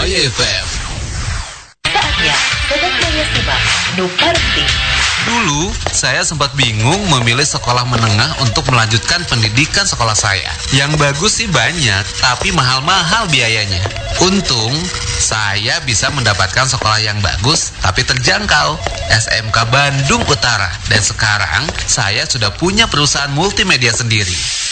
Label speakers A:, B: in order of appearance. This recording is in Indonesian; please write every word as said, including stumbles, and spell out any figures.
A: Jaya F M.
B: Saatnya Sobat Jaya simak No Parenting.
C: Dulu, saya sempat bingung memilih sekolah menengah untuk melanjutkan pendidikan sekolah saya. Yang bagus sih banyak, tapi mahal-mahal biayanya. Untung, saya bisa mendapatkan sekolah yang bagus, tapi terjangkau, S M K Bandung Utara. Dan sekarang, saya sudah punya perusahaan multimedia sendiri.